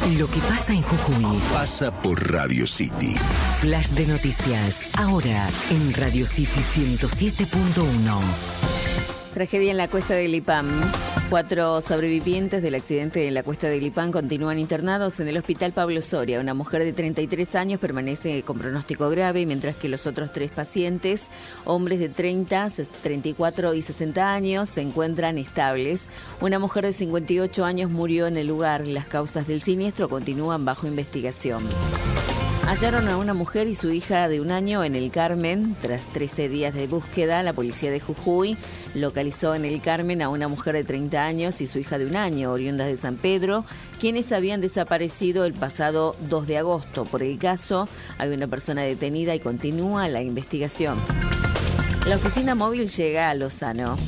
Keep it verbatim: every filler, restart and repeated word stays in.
Lo que pasa en Jujuy pasa por Radio City. Flash de noticias, ahora en Radio City ciento siete punto uno. Tragedia en la Cuesta de Lipam. Cuatro sobrevivientes del accidente en la Cuesta de Lipam continúan internados en el Hospital Pablo Soria. Una mujer de treinta y tres años permanece con pronóstico grave, mientras que los otros tres pacientes, hombres de treinta, treinta y cuatro y sesenta años, se encuentran estables. Una mujer de cincuenta y ocho años murió en el lugar. Las causas del siniestro continúan bajo investigación. Hallaron a una mujer y su hija de un año en el Carmen. Tras trece días de búsqueda, la policía de Jujuy localizó en el Carmen a una mujer de treinta años y su hija de un año, oriundas de San Pedro, quienes habían desaparecido el pasado dos de agosto. Por el caso, hay una persona detenida y continúa la investigación. La oficina móvil llega a Lozano.